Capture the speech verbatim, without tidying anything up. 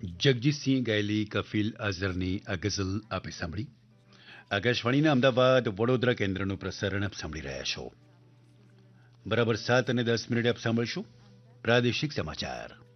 જગજીતસિંહ ગાયેલી કફિલ આઝરની આ ગઝલ આપે સાંભળી. આકાશવાણીના અમદાવાદ વડોદરા કેન્દ્રનું પ્રસારણ આપ સાંભળી રહ્યા છો. બરાબર સાત અને દસ મિનિટે આપ સાંભળશું પ્રાદેશિક સમાચાર.